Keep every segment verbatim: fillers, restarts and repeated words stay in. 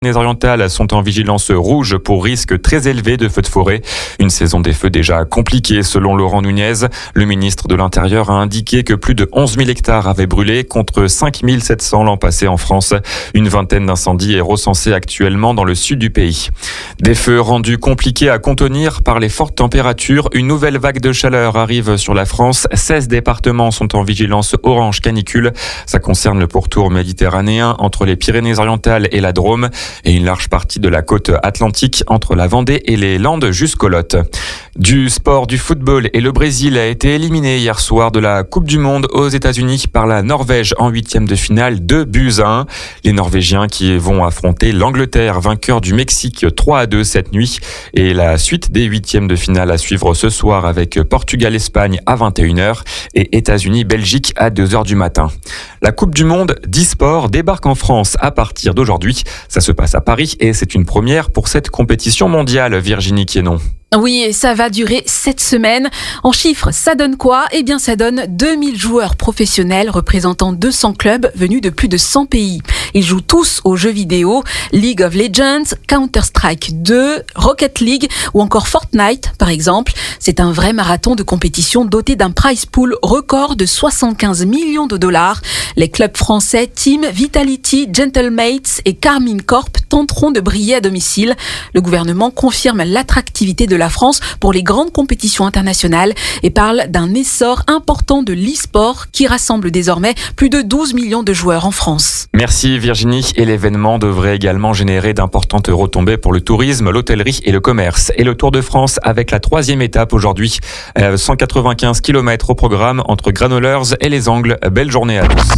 Pyrénées-Orientales sont en vigilance rouge pour risque très élevé de feux de forêt. Une saison des feux déjà compliquée selon Laurent Nunez. Le ministre de l'Intérieur a indiqué que plus de onze mille hectares avaient brûlé contre cinq mille sept cents l'an passé en France. Une vingtaine d'incendies est recensée actuellement dans le sud du pays. Des feux rendus compliqués à contenir par les fortes températures. Une nouvelle vague de chaleur arrive sur la France. seize départements sont en vigilance orange canicule. Ça concerne le pourtour méditerranéen entre les Pyrénées-Orientales et la Drôme, et une large partie de la côte atlantique entre la Vendée et les Landes jusqu'au Lot. Du sport, du football, et le Brésil a été éliminé hier soir de la Coupe du Monde aux États-Unis par la Norvège en huitième de finale, deux buts à un. Les Norvégiens qui vont affronter l'Angleterre, vainqueur du Mexique trois à deux cette nuit, et la suite des huitièmes de finale à suivre ce soir avec Portugal-Espagne à vingt et une heures et États-Unis-Belgique à deux heures du matin. La Coupe du Monde d'e-sport débarque en France à partir d'aujourd'hui. Ça se passe à Paris et c'est une première pour cette compétition mondiale, Virginie Quénon. Oui, et ça va durer sept semaines. En chiffres, ça donne quoi ? Eh bien, ça donne deux mille joueurs professionnels représentant deux cents clubs venus de plus de cent pays. Ils jouent tous aux jeux vidéo, League of Legends, Counter-Strike deux, Rocket League ou encore Fortnite, par exemple. C'est un vrai marathon de compétition doté d'un prize pool record de soixante-quinze millions de dollars. Les clubs français Team, Vitality, Gentlemates et Carmine Corp tenteront de briller à domicile. Le gouvernement confirme l'attractivité de la France pour les grandes compétitions internationales et parle d'un essor important de l'e-sport qui rassemble désormais plus de douze millions de joueurs en France. Merci Virginie. Et l'événement devrait également générer d'importantes retombées pour le tourisme, l'hôtellerie et le commerce. Et le Tour de France avec la troisième étape aujourd'hui. cent quatre-vingt-quinze kilomètres au programme entre Granollers et les Angles. Belle journée à tous.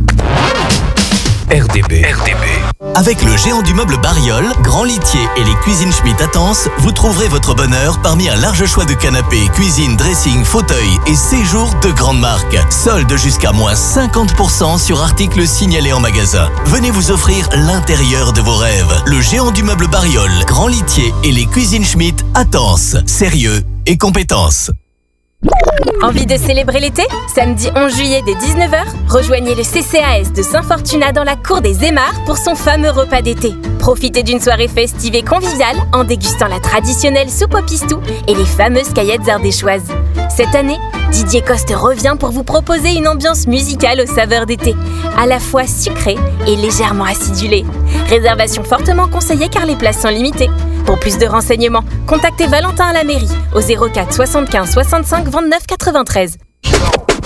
R D B. R D B. Avec le géant du meuble Bariol, Grand Litier et les cuisines Schmitt à Tence, vous trouverez votre bonheur parmi un large choix de canapés, cuisine, dressing, fauteuils et séjours de grandes marques. Solde jusqu'à moins cinquante pour cent sur articles signalés en magasin. Venez vous offrir l'intérieur de vos rêves. Le géant du meuble Bariol, Grand Litier et les cuisines Schmitt à Tence. Sérieux et compétence. Envie de célébrer l'été ? Samedi onze juillet dès dix-neuf heures, rejoignez le C C A S de Saint-Fortunat dans la cour des Aymars pour son fameux repas d'été. Profitez d'une soirée festive et conviviale en dégustant la traditionnelle soupe au pistou et les fameuses caillettes ardéchoises. Cette année, Didier Coste revient pour vous proposer une ambiance musicale aux saveurs d'été, à la fois sucrée et légèrement acidulée. Réservation fortement conseillée car les places sont limitées. Pour plus de renseignements, contactez Valentin à la mairie au zéro quatre soixante-quinze soixante-cinq vingt-neuf quatre-vingt-treize.